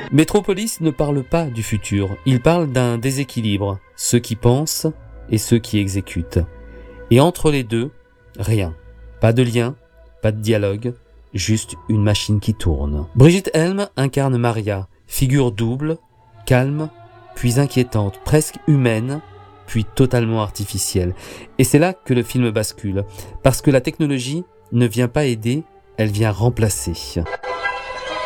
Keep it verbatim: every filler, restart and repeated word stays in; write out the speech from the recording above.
Metropolis ne parle pas du futur, il parle d'un déséquilibre, ceux qui pensent et ceux qui exécutent. Et entre les deux, rien. Pas de lien, pas de dialogue, juste une machine qui tourne. Brigitte Helm incarne Maria, figure double, calme, puis inquiétante, presque humaine, puis totalement artificielle. Et c'est là que le film bascule, parce que la technologie ne vient pas aider, elle vient remplacer.